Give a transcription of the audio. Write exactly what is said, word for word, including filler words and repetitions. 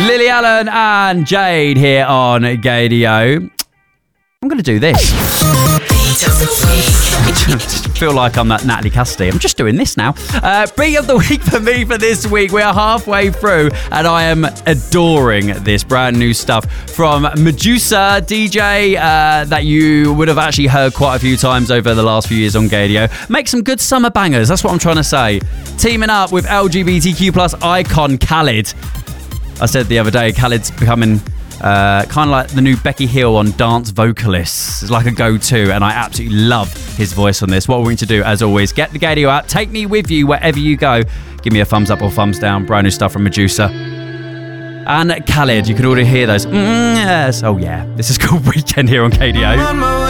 Lily Allen and Jade here on Gaydio. I'm going to do this. I feel like I'm that Natalie Cassidy. I'm just doing this now. Uh, beat of the week for me for this week. We are halfway through and I am adoring this brand new stuff from Medusa, D J uh, that you would have actually heard quite a few times over the last few years on Gaydio. Make some good summer bangers. That's what I'm trying to say. Teaming up with L G B T Q plus icon Khalid. I said the other day, Khaled's becoming uh, kind of like the new Becky Hill on dance vocalists. It's like a go-to, and I absolutely love his voice on this. What we're going to do, as always, get the Gaydio app, take me with you wherever you go. Give me a thumbs up or thumbs down. Brand new stuff from Medusa. And Khalid, you can already hear those. Mm, yes. Oh, yeah. This is called Weekend here on Gaydio.